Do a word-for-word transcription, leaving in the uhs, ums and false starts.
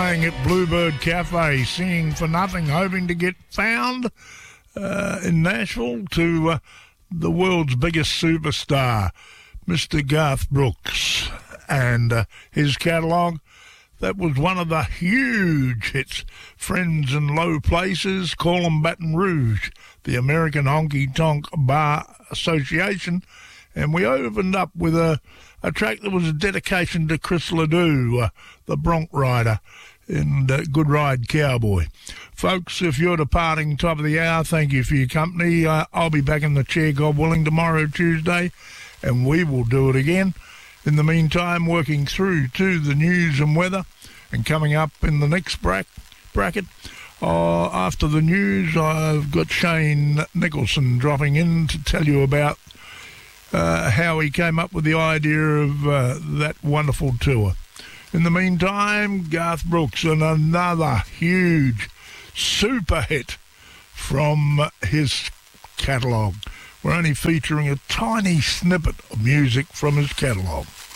playing at Bluebird Cafe, singing for nothing, hoping to get found uh, in Nashville to uh, the world's biggest superstar, Mister Garth Brooks, and uh, his catalogue. That was one of the huge hits, Friends in Low Places, Call 'em Baton Rouge, the American Honky Tonk Bar Association. And we opened up with a, a track that was a dedication to Chris Ledoux, uh, the Bronc Rider, and uh, Good Ride Cowboy. Folks, if you're departing top of the hour, thank you for your company. Uh, I'll be back in the chair, God willing, tomorrow, Tuesday, and we will do it again. In the meantime, working through to the news and weather, and coming up in the next bra- bracket, uh, after the news, I've got Shane Nicholson dropping in to tell you about uh, how he came up with the idea of uh, that wonderful tour. In the meantime, Garth Brooks and another huge super hit from his catalogue. We're only featuring a tiny snippet of music from his catalogue.